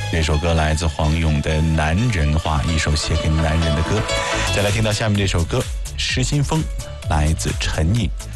这首歌来自黄勇的《男人话》，一首写给男人的歌。再来听到下面这首歌《失心疯》，来自陈颖。